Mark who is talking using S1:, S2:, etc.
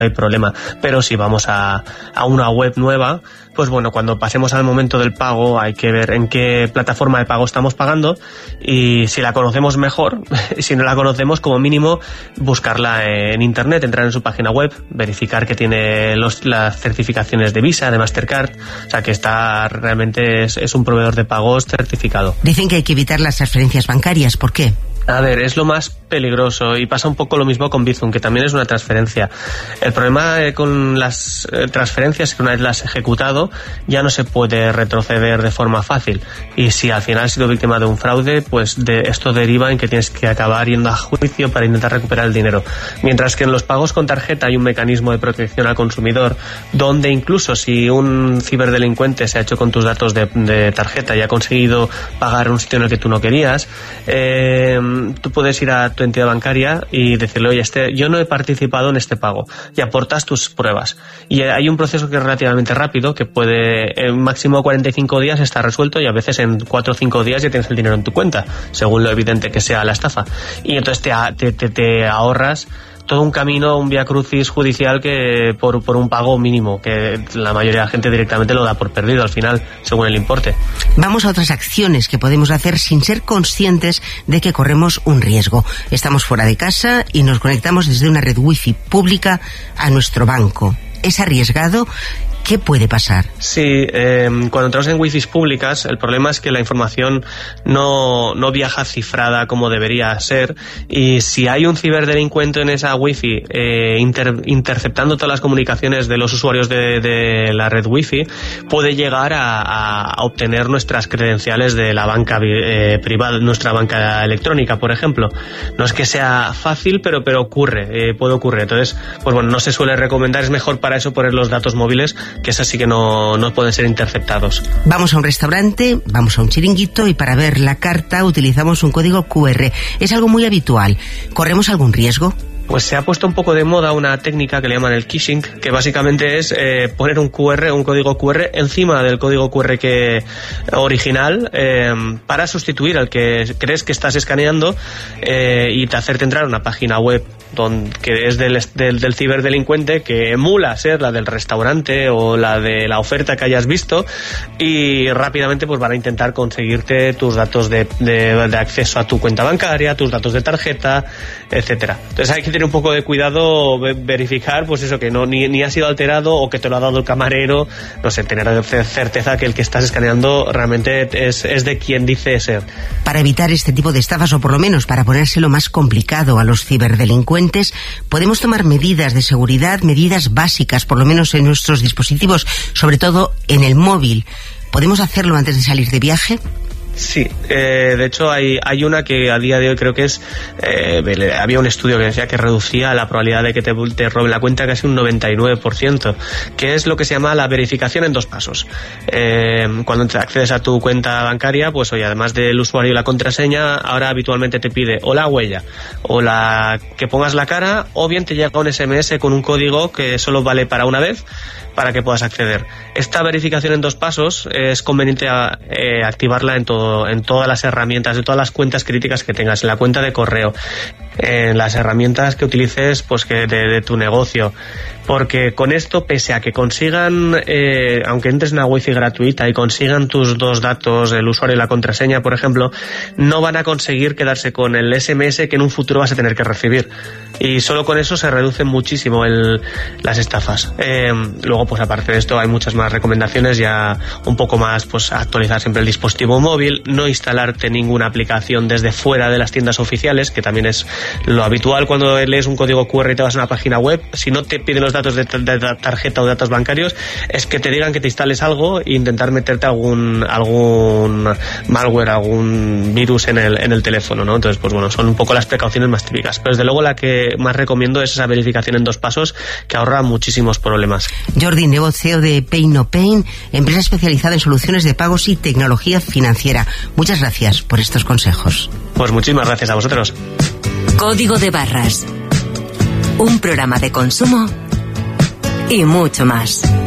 S1: hay problema. Pero si vamos a una web nueva, pues bueno, cuando pasemos al momento del pago hay que ver en qué plataforma de pago estamos pagando, y si la conocemos mejor, si no la conocemos, como mínimo buscarla en internet, entrar en su página web, verificar que tiene las certificaciones de Visa, de Mastercard, o sea que está realmente es un proveedor de pagos certificado.
S2: Dicen que hay que evitar las transferencias bancarias, ¿por qué?
S1: A ver, es lo más peligroso, y pasa un poco lo mismo con Bizum, que también es una transferencia. El problema con las transferencias es que una vez las has ejecutado ya no se puede retroceder de forma fácil, y si al final has sido víctima de un fraude, pues esto deriva en que tienes que acabar yendo a juicio para intentar recuperar el dinero. Mientras que en los pagos con tarjeta hay un mecanismo de protección al consumidor, donde incluso si un ciberdelincuente se ha hecho con tus datos de tarjeta y ha conseguido pagar en un sitio en el que tú no querías, tú puedes ir a tu entidad bancaria y decirle, oye, yo no he participado en este pago, y aportas tus pruebas. Y hay un proceso que es relativamente rápido, que puede en máximo 45 días estar resuelto, y a veces en 4 o 5 días ya tienes el dinero en tu cuenta, según lo evidente que sea la estafa. Y entonces te ahorras todo un camino, un viacrucis judicial que por un pago mínimo, que la mayoría de la gente directamente lo da por perdido al final, según el importe.
S2: Vamos a otras acciones que podemos hacer sin ser conscientes de que corremos un riesgo. Estamos fuera de casa y nos conectamos desde una red wifi pública a nuestro banco. ¿Es arriesgado? ¿Qué puede pasar?
S1: Sí, cuando entramos en wifis públicas, el problema es que la información no viaja cifrada como debería ser, y si hay un ciberdelincuente en esa wifi interceptando todas las comunicaciones de los usuarios de la red wifi, puede llegar a obtener nuestras credenciales de la banca privada, nuestra banca electrónica, por ejemplo. No es que sea fácil, pero ocurre, puede ocurrir. Entonces, pues bueno, no se suele recomendar, es mejor para eso poner los datos móviles, que esas sí que no pueden ser interceptados.
S2: Vamos a un restaurante, vamos a un chiringuito, y para ver la carta utilizamos un código QR. Es algo muy habitual. ¿Corremos algún riesgo?
S1: Pues se ha puesto un poco de moda una técnica que le llaman el phishing, que básicamente es poner un código QR encima del código QR original, para sustituir al que crees que estás escaneando, y te hacerte entrar a una página web que es del ciberdelincuente, que emula ser la del restaurante o la de la oferta que hayas visto, y rápidamente pues van a intentar conseguirte tus datos de acceso a tu cuenta bancaria, tus datos de tarjeta, etcétera. Entonces hay que tener un poco de cuidado, verificar pues eso, que ni ha sido alterado, o que te lo ha dado el camarero, no sé, tener certeza que el que estás escaneando realmente es de quien dice ser.
S2: Para evitar este tipo de estafas, o por lo menos para ponérselo más complicado a los ciberdelincuentes, podemos tomar medidas de seguridad, medidas básicas, por lo menos en nuestros dispositivos, sobre todo en el móvil. ¿Podemos hacerlo antes de salir de viaje?
S1: Sí, de hecho hay una que a día de hoy creo que es había un estudio que decía que reducía la probabilidad de que te roben la cuenta casi un 99%, que es lo que se llama la verificación en 2 pasos. Cuando te accedes a tu cuenta bancaria, pues oye, además del usuario y la contraseña, ahora habitualmente te pide o la huella, o que pongas la cara, o bien te llega un SMS con un código que solo vale para una vez, para que puedas acceder. Esta verificación en 2 pasos es conveniente activarla en todas las herramientas, de todas las cuentas críticas que tengas, en la cuenta de correo, en las herramientas que utilices pues que de tu negocio, porque con esto, pese a que consigan, aunque entres en una wifi gratuita y consigan tus 2 datos, el usuario y la contraseña, por ejemplo, no van a conseguir quedarse con el SMS que en un futuro vas a tener que recibir, y solo con eso se reducen muchísimo las estafas. Luego, pues aparte de esto, hay muchas más recomendaciones, ya un poco más, pues actualizar siempre el dispositivo móvil, no instalarte ninguna aplicación desde fuera de las tiendas oficiales, que también es lo habitual cuando lees un código QR y te vas a una página web. Si no te piden los datos de tarjeta o datos bancarios, es que te digan que te instales algo e intentar meterte algún malware, algún virus en el teléfono, ¿no? Entonces, pues bueno, son un poco las precauciones más típicas, pero desde luego la que más recomiendo es esa verificación en 2 pasos, que ahorra muchísimos problemas.
S2: Jordi Nebot, CEO de Pay No Pain, empresa especializada en soluciones de pagos y tecnología financiera. Muchas gracias por estos consejos.
S1: Pues muchísimas gracias a vosotros.
S3: Código de Barras, un programa de consumo y mucho más.